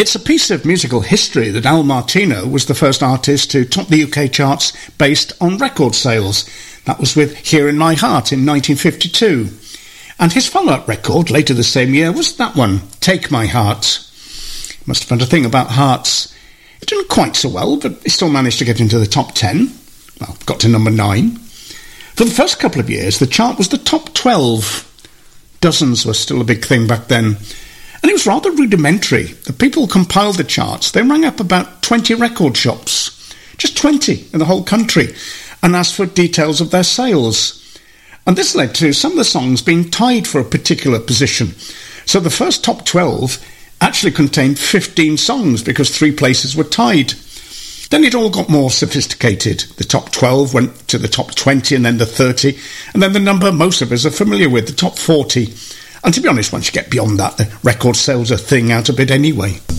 It's a piece of musical history that Al Martino was the first artist to top the UK charts based on record sales. That was with Here in My Heart in 1952. And his follow-up record later the same year was that one, Take My Heart. Must have found a thing about hearts. It didn't quite so well, but he still managed to get into the top 10. Well, got to number 9. For the first couple of years, the chart was the top 12. Dozens were still a big thing back then. And it was rather rudimentary. The people who compiled the charts, they rang up about 20 record shops. Just 20 in the whole country. And asked for details of their sales. And this led to some of the songs being tied for a particular position. So the first top 12 actually contained 15 songs because 3 places were tied. Then it all got more sophisticated. The top 12 went to the top 20 and then the 30. And then the number most of us are familiar with, the top 40. And to be honest, once you get beyond that, the record sales are thing out a bit anyway.